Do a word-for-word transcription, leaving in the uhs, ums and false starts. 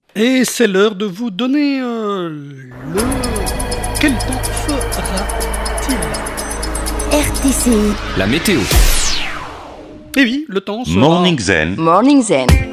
Et c'est l'heure de vous donner euh, le... Quel temps fera-t-il? R T C I. La météo. Eh oui, le temps sera... Morning Zen. Morning Zen.